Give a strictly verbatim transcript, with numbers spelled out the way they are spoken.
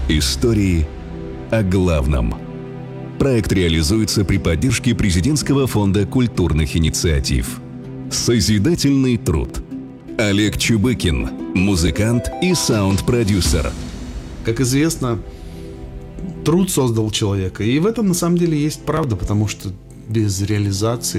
Истории о главном. Проект реализуется при поддержке Президентского фонда культурных инициатив. Созидательный труд. Олег Чубыкин, музыкант и саунд-продюсер. Как известно, труд создал человека. И в этом на самом деле есть правда, потому что без реализации